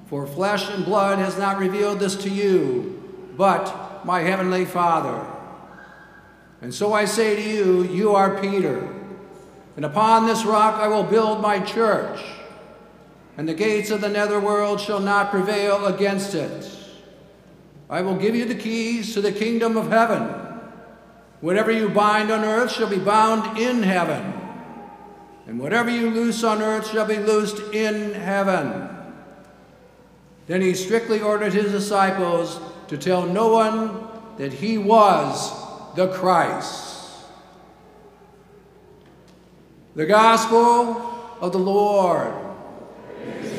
For flesh and blood has not revealed this to you, but my heavenly Father. And so I say to you, you are Peter, and upon this rock I will build my church, and the gates of the netherworld shall not prevail against it. I will give you the keys to the kingdom of heaven. Whatever you bind on earth shall be bound in heaven, and whatever you loose on earth shall be loosed in heaven. Then he strictly ordered his disciples to tell no one that he was the Christ. The Gospel of the Lord. Praise